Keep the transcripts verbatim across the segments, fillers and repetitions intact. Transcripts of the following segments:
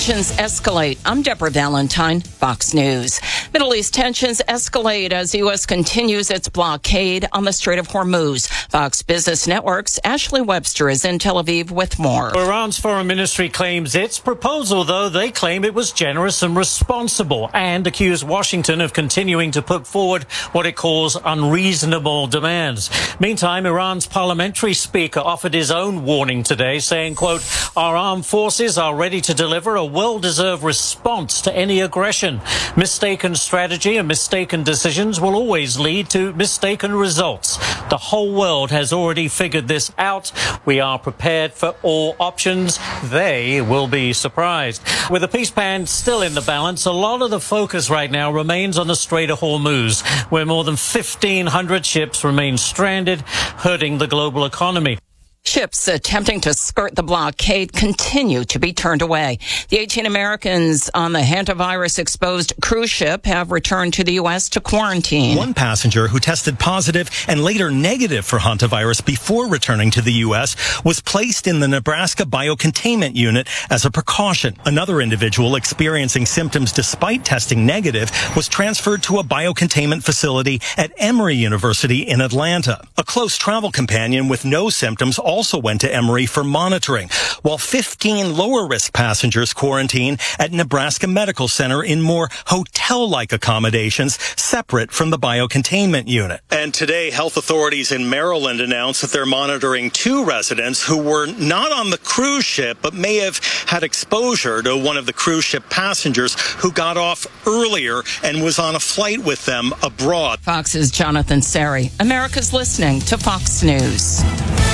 Tensions escalate. I'm Deborah Valentine, Fox News. Middle East tensions escalate as the U S continues its blockade on the Strait of Hormuz. Fox Business Network's Ashley Webster is in Tel Aviv with more. Iran's foreign ministry claims its proposal, though they claim it was generous and responsible, and accuse Washington of continuing to put forward what it calls unreasonable demands. Meantime, Iran's parliamentary speaker offered his own warning today, saying, quote, "Our armed forces are ready to deliver a well-deserved response to any aggression. Mistaken strategy and mistaken decisions will always lead to mistaken results. The whole world has already figured this out. We are prepared for all options. They will be surprised." With the peace plan still in the balance, a lot of the focus right now remains on the Strait of Hormuz, where more than fifteen hundred ships remain stranded, hurting the global economy. Ships attempting to skirt the blockade continue to be turned away. The eighteen Americans on the hantavirus-exposed cruise ship have returned to the U S to quarantine. One passenger who tested positive and later negative for hantavirus before returning to the U S was placed in the Nebraska biocontainment unit as a precaution. Another individual experiencing symptoms despite testing negative was transferred to a biocontainment facility at Emory University in Atlanta. A close travel companion with no symptoms also went to Emory for monitoring, while fifteen lower-risk passengers quarantine at Nebraska Medical Center in more hotel-like accommodations separate from the biocontainment unit. And today, health authorities in Maryland announced that they're monitoring two residents who were not on the cruise ship but may have had exposure to one of the cruise ship passengers who got off earlier and was on a flight with them abroad. Fox's Jonathan Sari. America's listening to Fox News.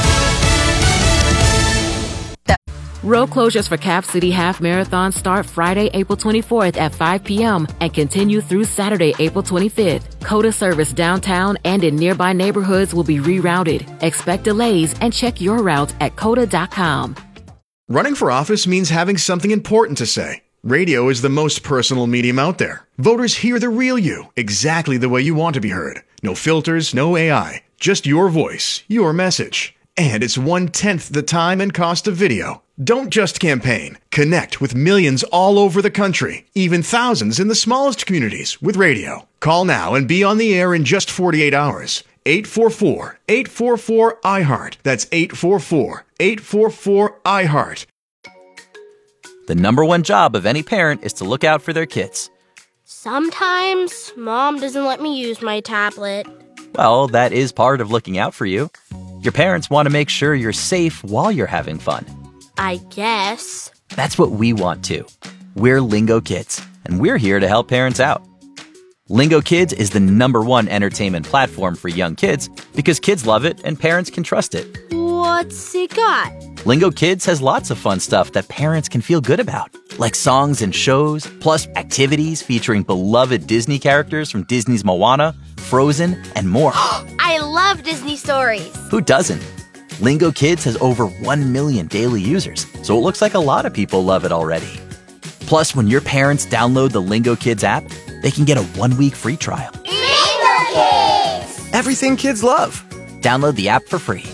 Road closures for Cap City Half Marathon start Friday, April twenty-fourth at five p.m. and continue through Saturday, April twenty-fifth. COTA service downtown and in nearby neighborhoods will be rerouted. Expect delays and check your route at cota dot com. Running for office means having something important to say. Radio is the most personal medium out there. Voters hear the real you, exactly the way you want to be heard. No filters, no A I, just your voice, your message. And it's one-tenth the time and cost of video. Don't just campaign. Connect with millions all over the country, even thousands in the smallest communities with radio. Call now and be on the air in just forty-eight hours. eight four four, eight four four, I heart. That's eight four four, eight four four, I heart. The number one job of any parent is to look out for their kids. Sometimes Mom doesn't let me use my tablet. Well, that is part of looking out for you. Your parents want to make sure you're safe while you're having fun. I guess. That's what we want too. We're Lingo Kids, and we're here to help parents out. Lingo Kids is the number one entertainment platform for young kids because kids love it and parents can trust it. What's it got? Lingo Kids has lots of fun stuff that parents can feel good about, like songs and shows, plus activities featuring beloved Disney characters from Disney's Moana, Frozen, and more. I love Disney stories. Who doesn't? Lingo Kids has over one million daily users, so it looks like a lot of people love it already. Plus, when your parents download the Lingo Kids app, they can get a one-week free trial. Lingo Kids! Everything kids love. Download the app for free.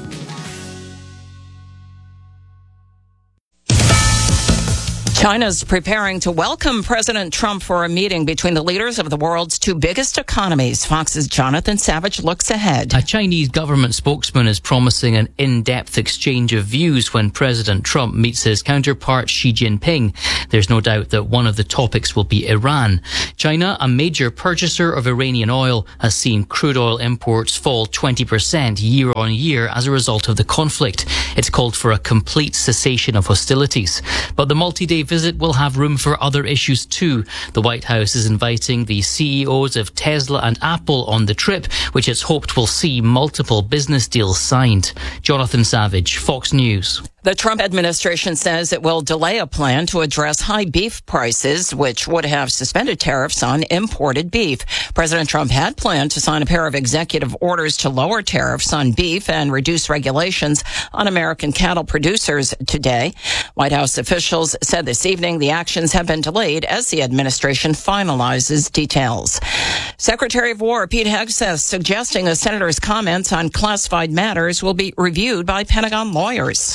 China's preparing to welcome President Trump for a meeting between the leaders of the world's two biggest economies. Fox's Jonathan Savage looks ahead. A Chinese government spokesman is promising an in-depth exchange of views when President Trump meets his counterpart Xi Jinping. There's no doubt that one of the topics will be Iran. China, a major purchaser of Iranian oil, has seen crude oil imports fall twenty percent year on year as a result of the conflict. It's called for a complete cessation of hostilities. But the multi-day visit will have room for other issues too. The White House is inviting the C E Os of Tesla and Apple on the trip, which it's hoped will see multiple business deals signed. Jonathan Savage, Fox News. The Trump administration says it will delay a plan to address high beef prices, which would have suspended tariffs on imported beef. President Trump had planned to sign a pair of executive orders to lower tariffs on beef and reduce regulations on American cattle producers today. White House officials said this evening the actions have been delayed as the administration finalizes details. Secretary of War Pete Hegseth suggesting a senator's comments on classified matters will be reviewed by Pentagon lawyers. Secretary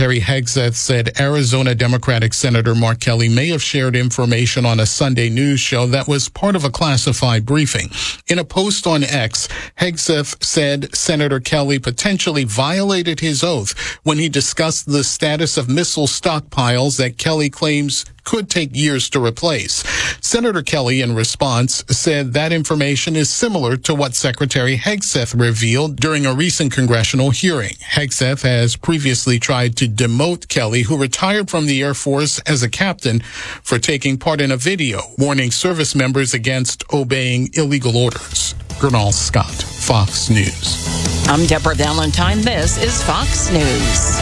Secretary Hegseth said Arizona Democratic Senator Mark Kelly may have shared information on a Sunday news show that was part of a classified briefing. In a post on X, Hegseth said Senator Kelly potentially violated his oath when he discussed the status of missile stockpiles that Kelly claims could take years to replace. Senator Kelly, in response, said that information is similar to what Secretary Hegseth revealed during a recent congressional hearing. Hegseth has previously tried to demote Kelly, who retired from the Air Force as a captain, for taking part in a video warning service members against obeying illegal orders. Gernal Scott, Fox News. I'm Deborah Valentine. This is Fox News.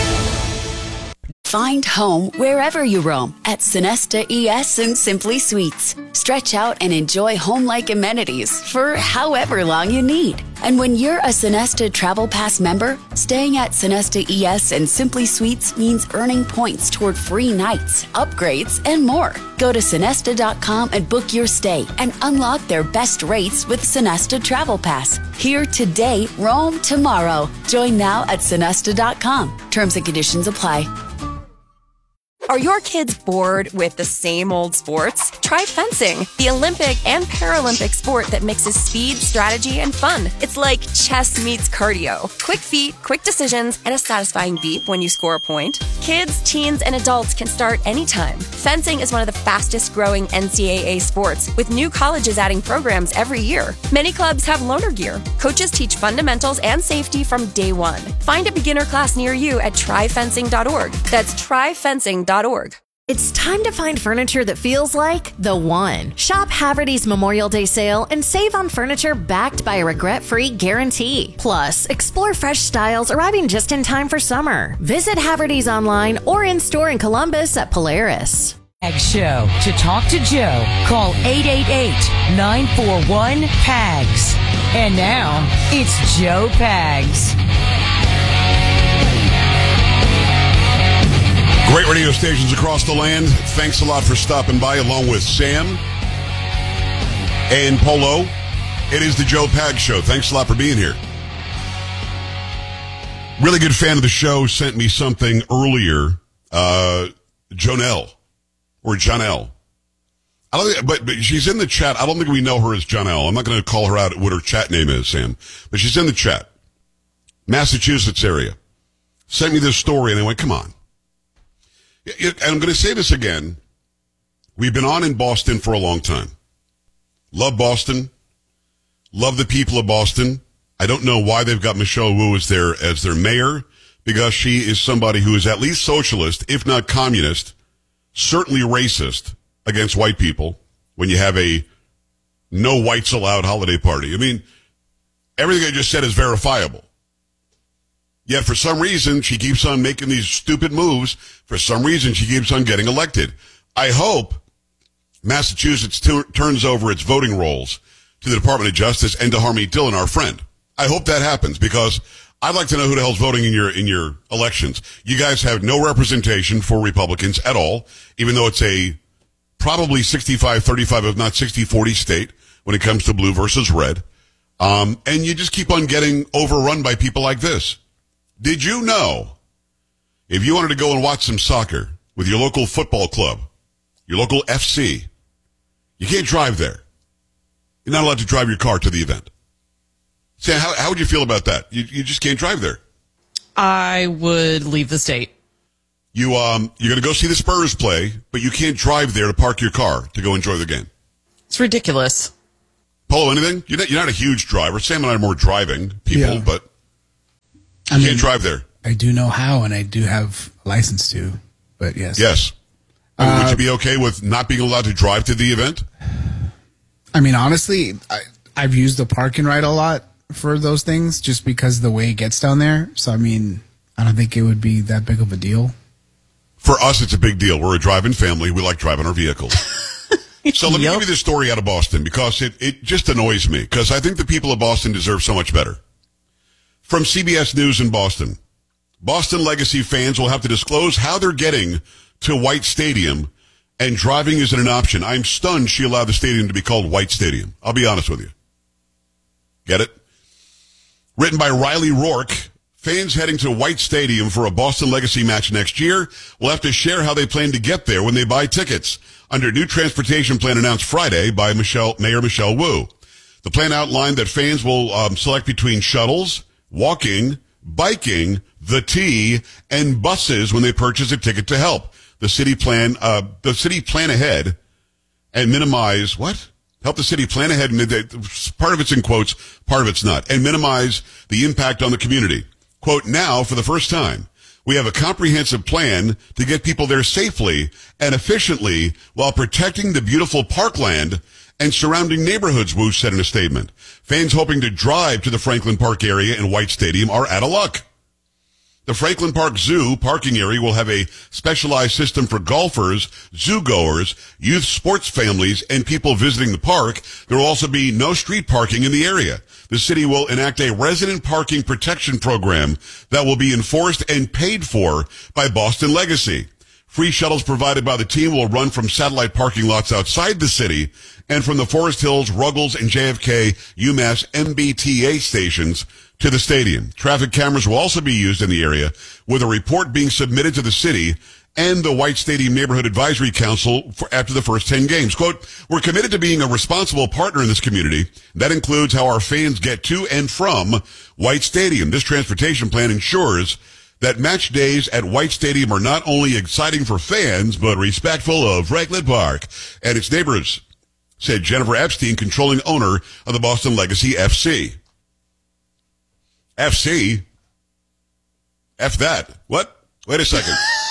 Find home wherever you roam at Sonesta E S and Simply Suites. Stretch out and enjoy home-like amenities for however long you need. And when you're a Sonesta Travel Pass member, staying at Sonesta E S and Simply Suites means earning points toward free nights, upgrades, and more. Go to Sonesta dot com and book your stay and unlock their best rates with Sonesta Travel Pass. Here today, roam tomorrow. Join now at Sonesta dot com. Terms and conditions apply. Are your kids bored with the same old sports? Try fencing, the Olympic and Paralympic sport that mixes speed, strategy, and fun. It's like chess meets cardio. Quick feet, quick decisions, and a satisfying beep when you score a point. Kids, teens, and adults can start anytime. Fencing is one of the fastest growing N C double A sports, with new colleges adding programs every year. Many clubs have loaner gear. Coaches teach fundamentals and safety from day one. Find a beginner class near you at try fencing dot org. That's try fencing dot org. It's time to find furniture that feels like the one. Shop Haverty's Memorial Day sale and save on furniture backed by a regret-free guarantee. Plus, explore fresh styles arriving just in time for summer. Visit Haverty's online or in-store in Columbus at Polaris. Pags Show. To talk to Joe, call eight eight eight, nine four one, P A G S. And now, it's Joe Pags. Great radio stations across the land. Thanks a lot for stopping by, along with Sam and Polo. It is the Joe Pags Show. Thanks a lot for being here. Really good fan of the show sent me something earlier. Uh, Jonelle, or Janelle. I don't think, but, but she's in the chat. I don't think we know her as Janelle. I'm not going to call her out what her chat name is, Sam. But she's in the chat. Massachusetts area. Sent me this story, and I went, come on. And I'm going to say this again. We've been on in Boston for a long time. Love Boston. Love the people of Boston. I don't know why they've got Michelle Wu as their, as their mayor, because she is somebody who is at least socialist, if not communist, certainly racist against white people when you have a no whites allowed holiday party. I mean, everything I just said is verifiable. Yet for some reason, she keeps on making these stupid moves. For some reason, she keeps on getting elected. I hope Massachusetts t- turns over its voting rolls to the Department of Justice and to Harmeet Dillon, our friend. I hope that happens, because I'd like to know who the hell's voting in your in your elections. You guys have no representation for Republicans at all, even though it's a probably sixty-five thirty-five, if not sixty forty state when it comes to blue versus red. Um, and you just keep on getting overrun by people like this. Did you know, if you wanted to go and watch some soccer with your local football club, your local F C, you can't drive there. You're not allowed to drive your car to the event. Sam, how, how would you feel about that? You, you just can't drive there. I would leave the state. You, um, you're going to go see the Spurs play, but you can't drive there to park your car to go enjoy the game. It's ridiculous. Polo, anything? You're not, you're not a huge driver. Sam and I are more driving people, yeah. but you I can't mean, drive there. I do know how, and I do have a license to, but yes. Yes. I mean, uh, would you be okay with not being allowed to drive to the event? I mean, honestly, I, I've used the park and ride a lot for those things just because of the way it gets down there. So, I mean, I don't think it would be that big of a deal. For us, it's a big deal. We're a driving family. We like driving our vehicles. So let me yep. give you this story out of Boston, because it, it just annoys me, because I think the people of Boston deserve so much better. From C B S News in Boston, Boston Legacy fans will have to disclose how they're getting to White Stadium, and driving isn't an option. I'm stunned she allowed the stadium to be called White Stadium. I'll be honest with you. Get it? Written by Riley Rourke, Fans heading to White Stadium for a Boston Legacy match next year will have to share how they plan to get there when they buy tickets under new transportation plan announced Friday by Michelle, Mayor Michelle Wu. The plan outlined that fans will um, select between shuttles, walking, biking, the T, and buses when they purchase a ticket to help the city plan. Uh, the city plan ahead and minimize what? Help the city plan ahead. And part of it's in quotes, part of it's not, and minimize the impact on the community. Quote, now, for the first time, we have a comprehensive plan to get people there safely and efficiently while protecting the beautiful parkland and surrounding neighborhoods, Wu said in a statement. Fans hoping to drive to the Franklin Park area and White Stadium are out of luck. The Franklin Park Zoo parking area will have a specialized system for golfers, zoo goers, youth sports families, and people visiting the park. There will also be no street parking in the area. The city will enact a resident parking protection program that will be enforced and paid for by Boston Legacy. Free shuttles provided by the team will run from satellite parking lots outside the city and from the Forest Hills, Ruggles, and J F K UMass M B T A stations to the stadium. Traffic cameras will also be used in the area, with a report being submitted to the city and the White Stadium Neighborhood Advisory Council for after the first ten games. Quote, we're committed to being a responsible partner in this community. That includes how our fans get to and from White Stadium. This transportation plan ensures that match days at White Stadium are not only exciting for fans, but respectful of Franklin Park and its neighbors, said Jennifer Epstein, controlling owner of the Boston Legacy F C. F C? F that. What? Wait a second.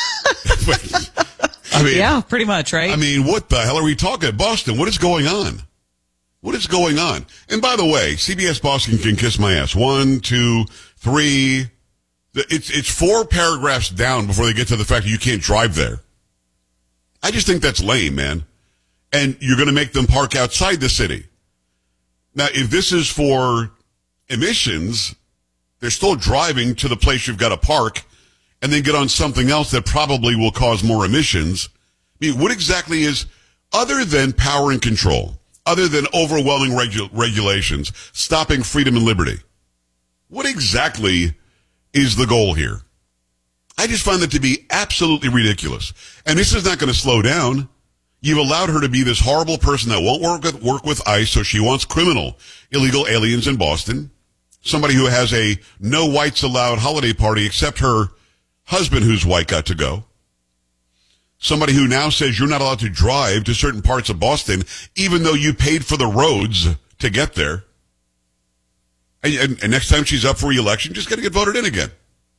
I mean, yeah, pretty much, right? I mean, what the hell are we talking? Boston, what is going on? What is going on? And by the way, C B S Boston can kiss my ass. One, two, three. It's, it's four paragraphs down before they get to the fact that you can't drive there. I just think that's lame, man. And you're going to make them park outside the city. Now, if this is for emissions, they're still driving to the place you've got to park and then get on something else that probably will cause more emissions. I mean, what exactly is, other than power and control, other than overwhelming regu- regulations, stopping freedom and liberty, what exactly is the goal here? I just find that to be absolutely ridiculous. And this is not going to slow down. You've allowed her to be this horrible person that won't work with, work with ICE, so she wants criminal, illegal aliens in Boston. Somebody who has a no whites allowed holiday party except her husband who's white got to go. Somebody who now says you're not allowed to drive to certain parts of Boston, even though you paid for the roads to get there. And, and, and next time she's up for re-election, just got to get voted in again.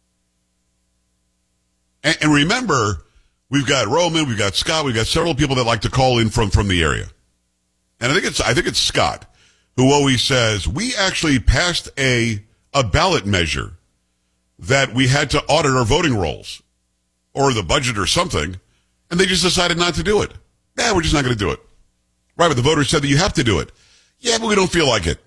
And, and remember, we've got Roman, we've got Scott, we've got several people that like to call in from, from the area. And I think it's, I think it's Scott who always says, we actually passed a, a ballot measure that we had to audit our voting rolls or the budget or something, and they just decided not to do it. Yeah, we're just not going to do it. Right, but the voters said that you have to do it. Yeah, but we don't feel like it.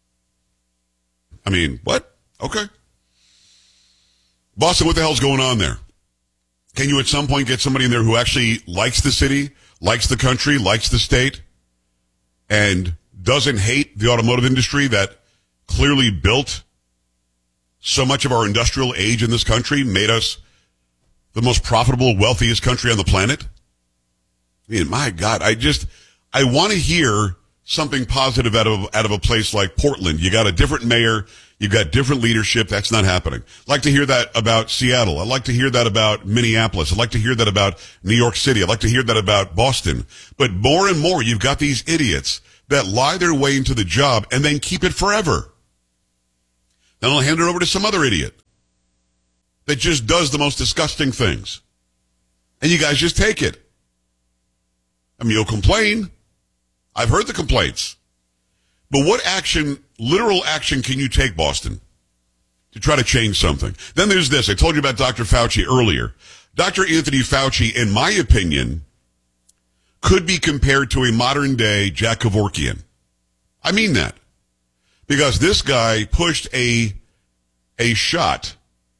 I mean, what? Okay. Boston, what the hell's going on there? Can you at some point get somebody in there who actually likes the city, likes the country, likes the state, and doesn't hate the automotive industry that clearly built so much of our industrial age in this country, made us the most profitable, wealthiest country on the planet? I mean, my God, I just, I want to hear something positive out of, out of a place like Portland. You got a different mayor. You've got different leadership. That's not happening. I'd like to hear that about Seattle. I'd like to hear that about Minneapolis. I'd like to hear that about New York City. I'd like to hear that about Boston. But more and more, you've got these idiots that lie their way into the job and then keep it forever. Then I'll hand it over to some other idiot that just does the most disgusting things. And you guys just take it. I mean, you'll complain. I've heard the complaints. But what action, literal action, can you take, Boston, to try to change something? Then there's this. I told you about Doctor Fauci earlier. Doctor Anthony Fauci, in my opinion, could be compared to a modern-day Jack Kevorkian. I mean that. Because this guy pushed a, a shot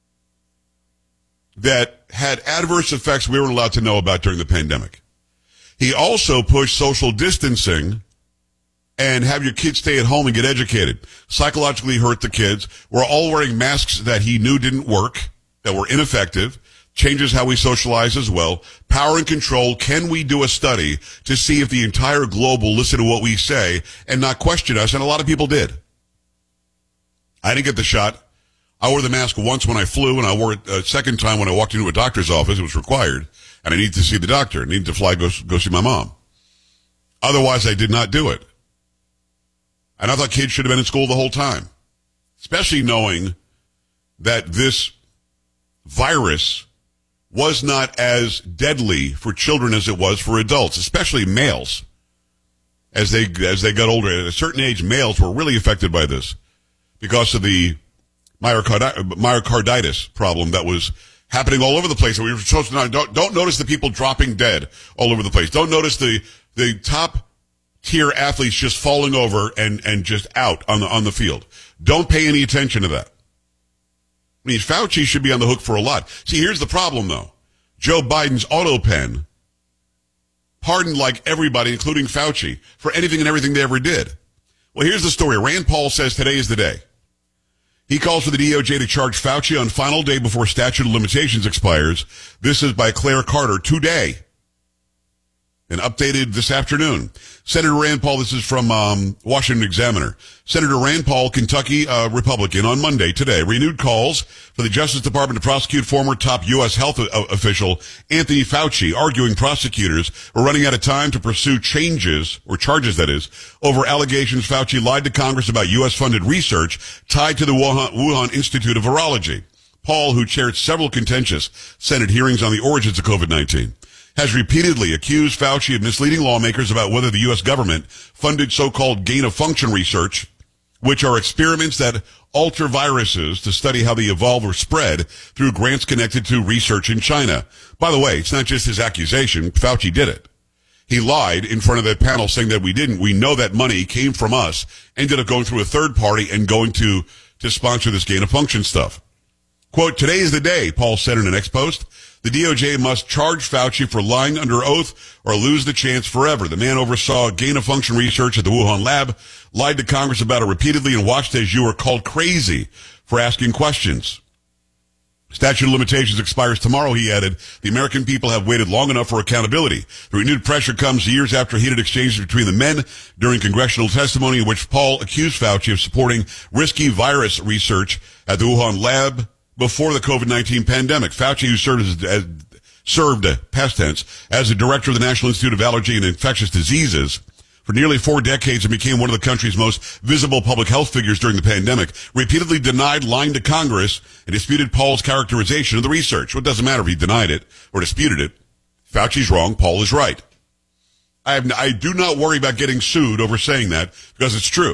that had adverse effects we weren't allowed to know about during the pandemic. He also pushed social distancing and have your kids stay at home and get educated. Psychologically hurt the kids. We're all wearing masks that he knew didn't work, that were ineffective. Changes how we socialize as well. Power and control. Can we do a study to see if the entire globe will listen to what we say and not question us? And a lot of people did. I didn't get the shot. I wore the mask once when I flew, and I wore it a second time when I walked into a doctor's office. It was required, and I needed to see the doctor. I needed to fly, go, go see my mom. Otherwise, I did not do it. And I thought kids should have been in school the whole time, especially knowing that this virus was not as deadly for children as it was for adults, especially males. As they as they got older, at a certain age, males were really affected by this because of the myocarditis problem that was happening all over the place. And we were supposed to not, don't, don't notice the people dropping dead all over the place. Don't notice the the top tier athletes just falling over and and just out on the on the field. Don't pay any attention to that. I mean, Fauci should be on the hook for a lot. See, here's the problem, though. Joe Biden's auto pen pardoned like everybody, including Fauci, for anything and everything they ever did. Well, here's the story. Rand Paul says today is the day. He calls for the D O J to charge Fauci on final day before statute of limitations expires. This is by Claire Carter today and updated this afternoon. Senator Rand Paul, this is from um, Washington Examiner. Senator Rand Paul, Kentucky uh, Republican, on Monday today renewed calls for the Justice Department to prosecute former top U S health o- official Anthony Fauci, arguing prosecutors were running out of time to pursue changes, or charges that is, over allegations Fauci lied to Congress about U S-funded research tied to the Wuhan, Wuhan Institute of Virology. Paul, who chaired several contentious Senate hearings on the origins of COVID nineteen, has repeatedly accused Fauci of misleading lawmakers about whether the U S government funded so-called gain-of-function research, which are experiments that alter viruses to study how they evolve or spread through grants connected to research in China. By the way, it's not just his accusation. Fauci did it. He lied in front of that panel saying that we didn't. We know that money came from us, ended up going through a third party and going to, to sponsor this gain-of-function stuff. Quote, today is the day, Paul said in an X post. The D O J must charge Fauci for lying under oath or lose the chance forever. The man oversaw gain-of-function research at the Wuhan lab, lied to Congress about it repeatedly, and watched as you were called crazy for asking questions. Statute of limitations expires tomorrow, he added. The American people have waited long enough for accountability. The renewed pressure comes years after heated exchanges between the men during congressional testimony in which Paul accused Fauci of supporting risky virus research at the Wuhan lab before the COVID nineteen pandemic. Fauci, who served as, as served uh, past tense as the director of the National Institute of Allergy and Infectious Diseases for nearly four decades and became one of the country's most visible public health figures during the pandemic, repeatedly denied lying to Congress and disputed Paul's characterization of the research. Well, it doesn't matter if he denied it or disputed it. Fauci's wrong. Paul is right. I have, I do not worry about getting sued over saying that because it's true.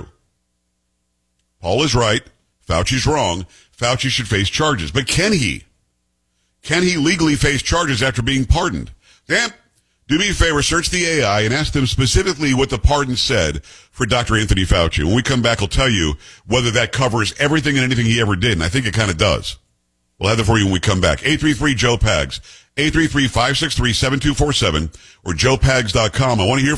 Paul is right. Fauci's wrong. Fauci should face charges. But can he? Can he legally face charges after being pardoned? Damn. Do me a favor, search the A I and ask them specifically what the pardon said for Doctor Anthony Fauci. When we come back, I'll tell you whether that covers everything and anything he ever did, and I think it kind of does. We'll have that for you when we come back. eight three three, Joe Pags, eight three three, five six three, seven two four seven, or joe pags dot com. I want to hear